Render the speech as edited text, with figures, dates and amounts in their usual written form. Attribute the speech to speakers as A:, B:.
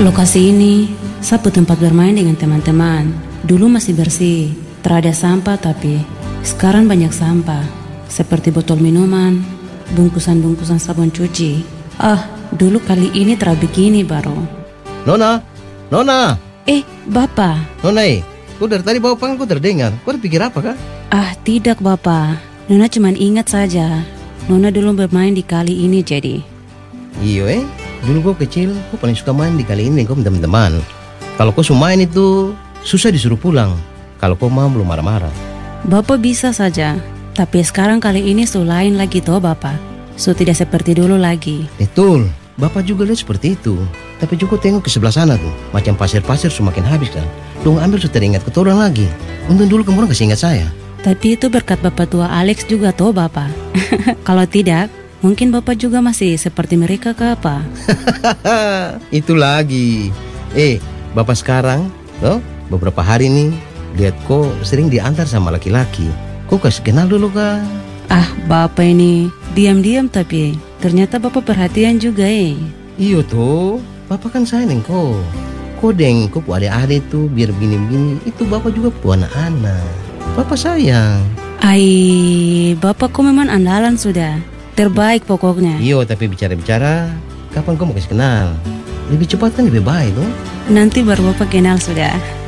A: Lokasi ini sapu tempat bermain dengan teman-teman. Dulu masih bersih, tak ada sampah, tapi sekarang banyak sampah. Seperti botol minuman, bungkusan-bungkusan sabun cuci. Dulu kali ini terlalu begini baru.
B: Nona, Nona,
A: Bapak.
B: Nona, kau dari tadi bawa panggil kau terdengar. Kau pikir apa kah?
A: Tidak Bapak. Nona cuma ingat saja. Nona dulu bermain di kali ini jadi.
B: Iyo dulu kau kecil, kau paling suka main di kali ini kau teman-teman. Kalau kau suka main itu susah disuruh pulang. Kalau kau mau belum marah-marah.
A: Bapak bisa saja, tapi sekarang kali ini lain lagi toh Bapak. Tidak seperti dulu lagi.
B: Betul, Bapak juga lihat seperti itu. Tapi juga tengok ke sebelah sana tuh, macam pasir-pasir semakin habis kan. Dong ambil sudah teringat ke orang lagi. Untung dulu kamu kasih ingat saya.
A: Tapi itu berkat Bapak tua Alex juga toh Bapak. Kalau tidak, mungkin Bapak juga masih seperti mereka ke apa?
B: Itu lagi. Bapak sekarang, beberapa hari ini lihat kok sering diantar sama laki-laki. Kok kasih kenal dulu kah?
A: Bapak ini diam-diam tapi ternyata Bapak perhatian juga
B: Iyo tuh, Bapak kan sayang kok. Kodeng, kok adik-adik tuh biar begini-begini. Itu Bapak juga pu anak-anak. Bapak sayang.
A: Bapak kok memang andalan sudah. Terbaik pokoknya.
B: Iyo, tapi bicara-bicara, kapan kau mau kasih kenal? Lebih cepat kan lebih baik tuh.
A: Nanti baru Bapak kenal sudah.